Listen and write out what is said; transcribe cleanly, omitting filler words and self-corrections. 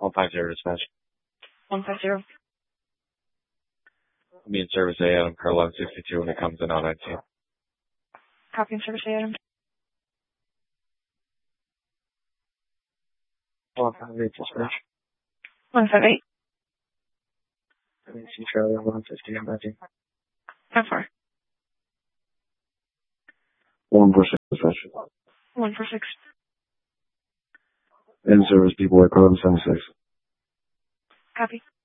150 dispatch. 150. I'll be in service A, Adam Car 1162 when it comes in on 19. Copy and service Adam. 158 dispatch. 158. See Charlie 150, I'm back in. How far? 146 dispatch. 146. In service people at Car 76. Copy.